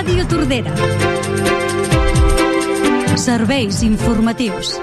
Ràdio Tordera. Serveis informatius.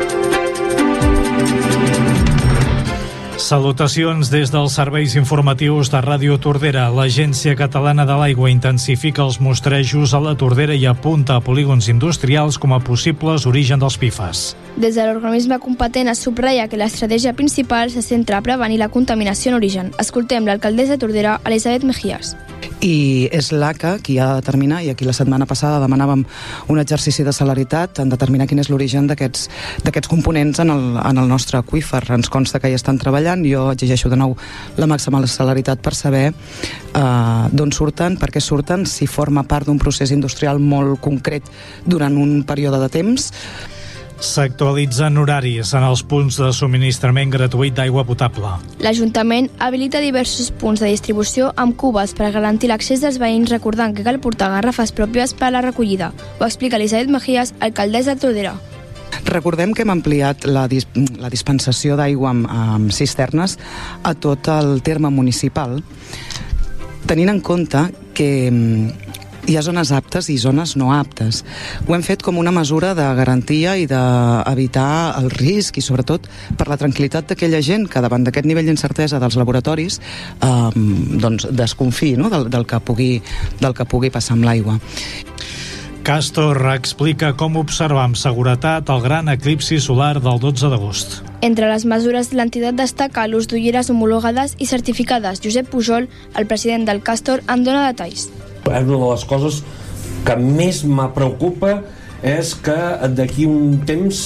Salutacions des dels serveis informatius de Ràdio Tordera. L'Agència Catalana de l'Aigua intensifica els mostrejos a la Tordera i apunta a polígons industrials com a possibles origen dels PFAS. Des de l'organisme competent es subratlla que l'estratègia principal se centra a prevenir la contaminació en origen. Escoltem l'alcaldessa de Tordera, Elisabet Mejías. I és l'ACA qui ha de determinar, i aquí la setmana passada demanàvem un exercici de celeritat en determinar quin és l'origen d'aquests components en el nostre aqüífer. Ens consta que hi estan treballant, jo exigeixo de nou la màxima celeritat per saber d'on surten, per què surten, si forma part d'un procés industrial molt concret durant un període de temps. S'actualitzen horaris en els punts de subministrament gratuït d'aigua potable. L'Ajuntament habilita diversos punts de distribució amb cubes per garantir l'accés dels veïns, recordant que cal portar garrafes pròpies per a la recollida. Ho explica Elisabet Mejías, alcaldessa de Tordera. Recordem que hem ampliat la dispensació d'aigua amb cisternes a tot el terme municipal, tenint en compte que hi ha zones aptes i zones no aptes. Ho hem fet com una mesura de garantia i d'evitar el risc i sobretot per la tranquil·litat d'aquella gent que davant d'aquest nivell d'incertesa dels laboratoris desconfiï, no? del que pugui passar amb l'aigua. Castor explica com observar amb seguretat el gran eclipsi solar del 12 d'agost. Entre les mesures de l'entitat destaca l'ús d'ulleres homologades i certificades. Josep Pujol, el president del Castor, en dona detalls. Una de les coses que més me preocupa és que d'aquí un temps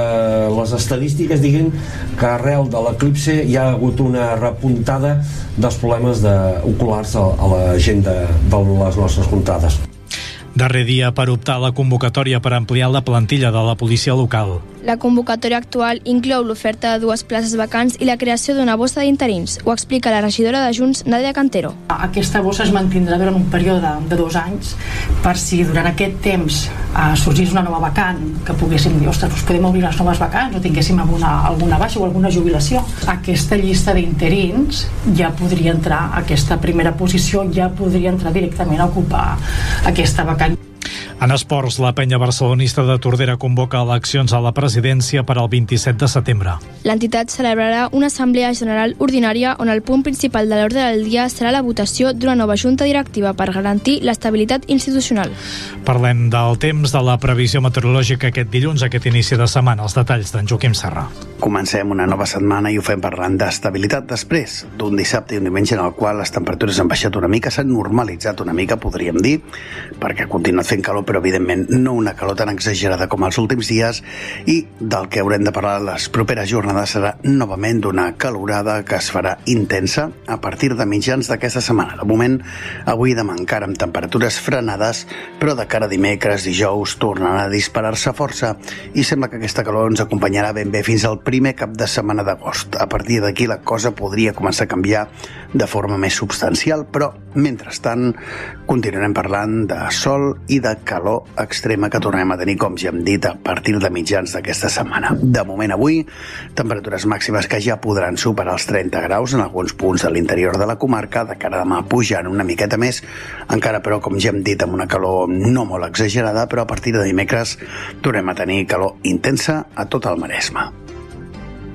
les estadístiques diguin que arrel de l'eclipsi hi ha hagut una repuntada dels problemes oculars a la gent de les nostres contrades. Darrer dia per optar a la convocatòria per ampliar la plantilla de la policia local. La convocatòria actual inclou l'oferta de 2 places vacants i la creació d'una bossa d'interins. Ho explica la regidora de Junts, Nàdia Cantero. Aquesta bossa es mantindrà durant un període de 2 anys per si durant aquest temps sorgís una nova vacant, que poguéssim dir, ostres, podem obrir les noves vacants o tinguéssim alguna baixa o alguna jubilació. Aquesta llista d'interins ja podria entrar, aquesta primera posició ja podria entrar directament a ocupar aquesta vacant. En esports, la penya barcelonista de Tordera convoca eleccions a la presidència per al 27 de setembre. L'entitat celebrarà una assemblea general ordinària on el punt principal de l'ordre del dia serà la votació d'una nova junta directiva per garantir l'estabilitat institucional. Parlem del temps, de la previsió meteorològica aquest dilluns, aquest inici de setmana. Els detalls d'en Joaquim Serra. Comencem una nova setmana i ho fem parlant d'estabilitat després d'un dissabte i un diumenge en el qual les temperatures han baixat una mica, s'han normalitzat una mica, podríem dir, perquè ha continuat fent calor, però evidentment no una calor tan exagerada com els últims dies, i del que haurem de parlar les properes jornades serà novament d'una calorada que es farà intensa a partir de mitjans d'aquesta setmana. De moment, avui demà encara amb temperatures frenades, però de cara a dimecres, dijous, tornarà a disparar-se força i sembla que aquesta calor ens acompanyarà ben bé fins al primer cap de setmana d'agost. A partir d'aquí la cosa podria començar a canviar de forma més substancial, però mentrestant continuarem parlant de sol i de calor extrema que tornem a tenir, com ja hem dit, a partir de mitjans d'aquesta setmana. De moment avui, temperatures màximes que ja podran superar els 30 graus en alguns punts de l'interior de la comarca, de cara a demà pujant una miqueta més, encara però, com ja hem dit, amb una calor no molt exagerada, però a partir de dimecres tornem a tenir calor intensa a tot el Maresme.